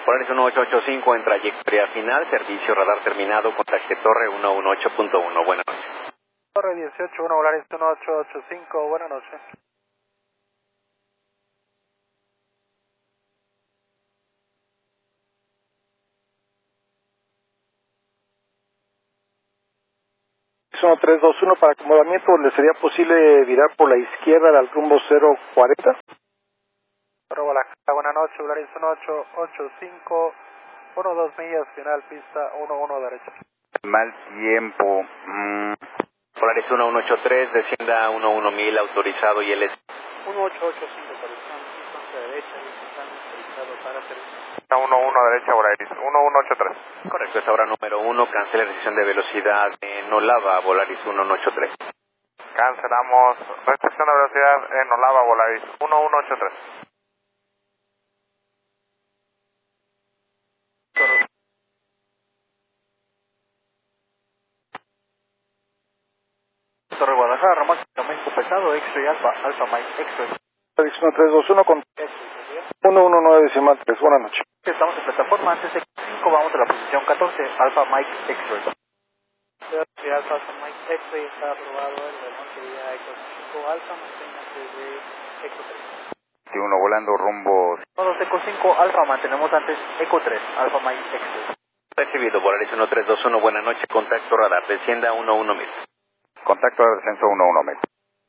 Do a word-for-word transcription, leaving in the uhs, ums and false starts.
Polaris uno ocho ocho cinco en trayectoria final, servicio radar terminado, contacte torre uno uno ocho punto uno. Buenas noches. Torre dieciocho uno, Polaris uno ocho ocho cinco, buenas noches. uno tres dos uno para acomodamiento, ¿le sería posible virar por la izquierda al rumbo cero cuarenta? Buenas noches, Polaris uno ocho ocho cinco, uno dos millas, final pista uno uno derecha. Mal tiempo. Mm. Polaris uno uno ocho tres, descienda uno uno mil, autorizado y L S. uno ocho ocho cinco, distancia derecha, autorizado para servicio. uno uno derecha, Polaris uno uno ocho tres. Correcto, es ahora número uno, cancela restricción de velocidad en Olava, Polaris uno uno ocho tres. Cancelamos restricción de velocidad en Olava, Polaris uno uno ocho tres. Torre Guadalajara, Romántico México pesado, X-Ray Alfa, Alfa Mike, X-Ray. uno tres dos uno con uno uno nueve decimal tres, buenas noches. Estamos en plataforma antes de cinco, vamos a la posición catorce, Alfa Mike, X-Ray. Sí, Alfa, Alfa Mike, X-Ray está aprobado el remonte vía Eco cinco, Alfa, manténgase de Eco tres. veintiuno volando rumbo. Todos Eco cinco, Alfa, mantenemos antes Eco tres, Alfa Mike, X-Ray. Recibido, Polaris uno tres dos uno, buenas noches, contacto radar, descienda uno uno mil. Contacto de descenso uno uno mil.